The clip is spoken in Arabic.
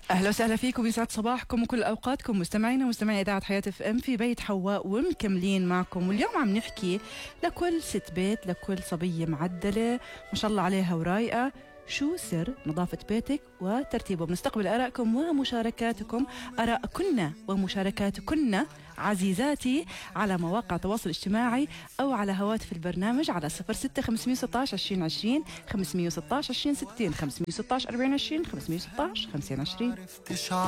أهلا وسهلا فيكم، يسعد صباحكم وكل أوقاتكم مستمعينا ومستمعي إذاعة حياة اف ام في بيت حواء، ومكملين معكم. واليوم عم نحكي لكل ست بيت، لكل صبية معدلة ما شاء الله عليها ورايقة، شو سر نظافة بيتك وترتيبه. بنستقبل آرائكم ومشاركاتكم، آراءكن ومشاركاتكن عزيزاتي على مواقع التواصل الاجتماعي أو على هواتف البرنامج على 06 516 2020 516 2060 516 4020 516 5020.